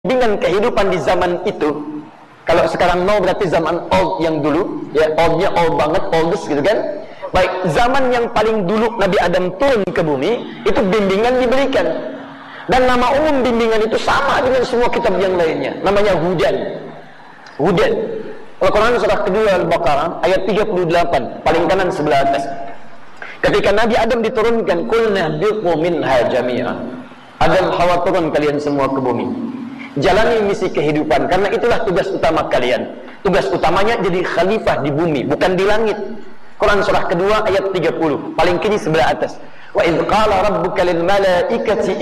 dengan kehidupan di zaman itu. Kalau sekarang no berarti zaman old yang dulu, ya oldnya old banget, oldest gitu kan. Baik, zaman yang paling dulu Nabi Adam turun ke bumi, itu bimbingan diberikan. Dan nama umum bimbingan itu sama dengan semua kitab yang lainnya, namanya Hudan. Hudan. Al-Quran surah kedua Al-Baqarah ayat 38, paling kanan sebelah atas. Ketika Nabi Adam diturunkan, qulna biqu minha jami'a. Adam, Hawa, turun kalian semua ke bumi. Jalani misi kehidupan, karena itulah tugas utama kalian. Tugas utamanya jadi khalifah di bumi, bukan di langit. Quran surah kedua ayat 30, paling kiri sebelah atas. Wa idz qala rabbuka lil malaikati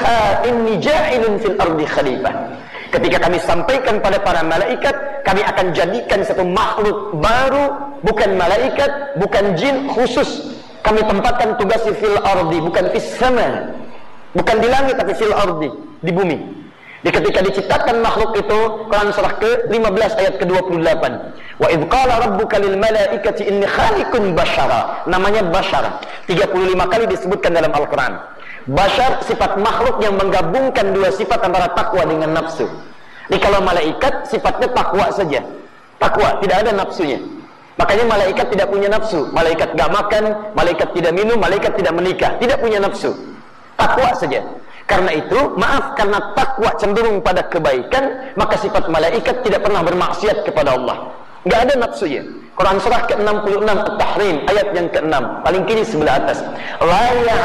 inni ja'ilun fil ardi khalifah. Ketika kami sampaikan pada para malaikat, kami akan jadikan satu makhluk baru, bukan malaikat, bukan jin khusus. Kami tempatkan tugas fil ardi, bukan fis sama. Bukan di langit tapi fil ardi, di bumi. Ketika diciptakan makhluk itu, Quran surah ke-15 ayat ke-28. Wa idz qala rabbuka lil malaikati inni khaliqun bashara. Namanya bashar. 35 kali disebutkan dalam Al-Quran. Bashar sifat makhluk yang menggabungkan dua sifat antara takwa dengan nafsu. Jadi kalau malaikat sifatnya takwa saja. Takwa, tidak ada nafsunya. Makanya malaikat tidak punya nafsu. Malaikat gak makan, malaikat tidak minum, malaikat tidak menikah. Tidak punya nafsu. Takwa saja. Karena itu, maaf, karena takwa cenderung pada kebaikan, maka sifat malaikat tidak pernah bermaksiat kepada Allah. Nggak ada nafsunya. Quran surah ke-66 At-Tahrim ayat yang ke-6, paling kiri sebelah atas. La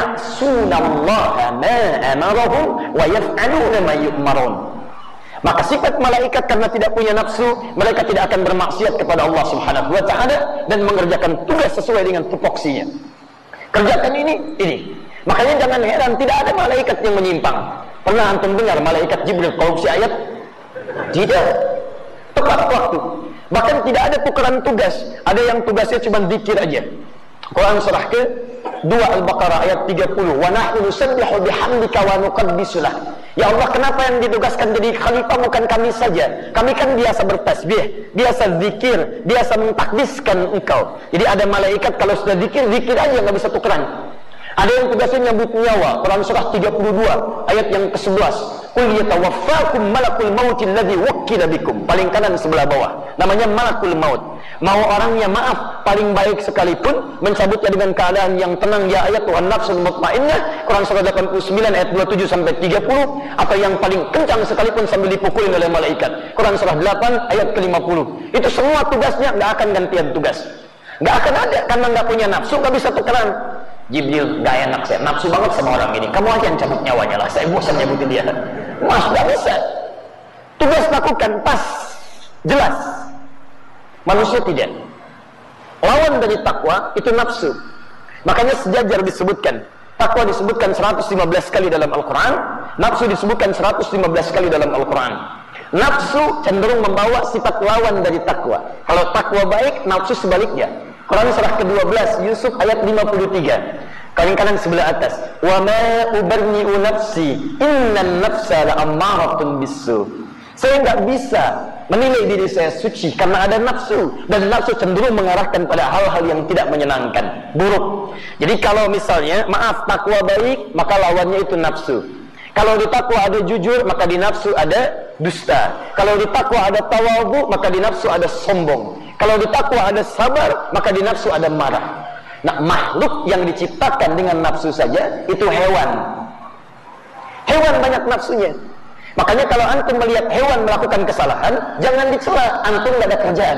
ya'sunallaha ma amarahum wa yaf'aluna ma yu'marun. Maka sifat malaikat karena tidak punya nafsu, mereka tidak akan bermaksiat kepada Allah Subhanahu wa taala dan mengerjakan tugas sesuai dengan tupoksinya. Kerjakan ini. Makanya jangan heran, tidak ada malaikat yang menyimpang. Pernah antum dengar malaikat Jibril korupsi ayat? Tidak. Tepat waktu. Bahkan tidak ada tukeran tugas. Ada yang tugasnya cuma zikir aja. Quran surah ke-2 Al-Baqarah ayat 30. Wa nahnu nusabbihu bihamdika wa nuqaddisu lak. Ya Allah, kenapa yang ditugaskan jadi khalifah bukan kami saja? Kami kan biasa bertasbih, biasa zikir, biasa mentakdiskan engkau. Jadi ada malaikat kalau sudah zikir aja, nggak bisa tukeran. Ada yang tugasnya nyambut nyawa. Quran surah 32 ayat yang ke-11. Qul yatawaffakum malakul mautil ladzi wukkila bikum. Paling kanan sebelah bawah. Namanya malakul maut. Mau orangnya maaf paling baik sekalipun, mencabutnya dengan keadaan yang tenang, ya ayat Tuhan nafsul mutmainnah. Quran surah 89 ayat 27 sampai 30. Atau yang paling kencang sekalipun sambil dipukulin oleh malaikat. Quran surah 8 ayat ke-50. Itu semua tugasnya nggak akan gantian tugas. Nggak akan ada, karena nggak punya nafsu, nggak bisa tukeran. Jibril, gak enak, saya nafsu banget sama orang ini, kamu aja yang cabut nyawanya lah, saya bosan nyabutin dia. Mas, gak bisa. Tugas lakukan, pas, jelas. Manusia tidak. Lawan dari takwa itu nafsu. Makanya sejajar disebutkan, takwa disebutkan 115 kali dalam Al-Quran, nafsu disebutkan 115 kali dalam Al-Quran. Nafsu cenderung membawa sifat lawan dari takwa. Kalau takwa baik, nafsu sebaliknya. Quran surah ke-12 Yusuf ayat 53, paling kanan sebelah atas. Wa ma ubarni'u nafsi innan nafsa la'ammaratun bisu. Saya enggak bisa menilai diri saya suci karena ada nafsu, dan nafsu cenderung mengarahkan pada hal-hal yang tidak menyenangkan, buruk. Jadi kalau misalnya maaf takwa baik, maka lawannya itu nafsu. Kalau di takwa ada jujur, maka di nafsu ada dusta. Kalau di takwa ada tawadhu, maka di nafsu ada sombong. Kalau di takwa ada sabar, maka di nafsu ada marah. Nah, makhluk yang diciptakan dengan nafsu saja itu hewan. Hewan banyak nafsunya. Makanya kalau antum melihat hewan melakukan kesalahan, jangan dicela, antum gak ada kerjaan.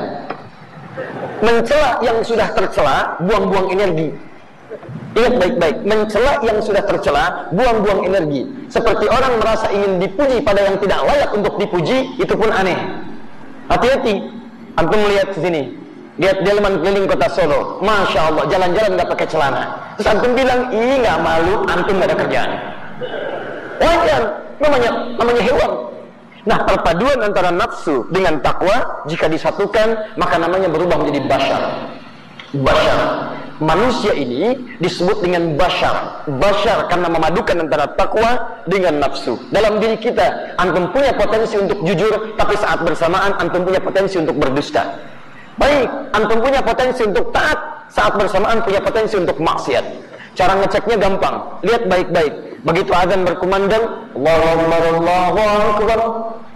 Mencela yang sudah tercela, buang-buang energi. Ingat baik-baik, mencela yang sudah tercela, buang-buang energi. Seperti orang merasa ingin dipuji pada yang tidak layak untuk dipuji, itu pun aneh. Hati-hati. Antum melihat di sini, lihat delman keliling kota Solo, masya Allah, jalan-jalan nggak pakai celana. Terus antum bilang, ih nggak malu, antum nggak ada kerjaan. Wajar, namanya hewan. Nah, perpaduan antara nafsu dengan takwa jika disatukan, maka namanya berubah menjadi bashar. Bashar. Manusia ini disebut dengan bashar. Bashar karena memadukan antara takwa dengan nafsu. Dalam diri kita, antum punya potensi untuk jujur, tapi saat bersamaan antum punya potensi untuk berdusta. Baik, antum punya potensi untuk taat, saat bersamaan punya potensi untuk maksiat. Cara ngeceknya gampang. Lihat baik-baik. Begitu azan berkumandang, Allahu Akbar, Allahu Akbar,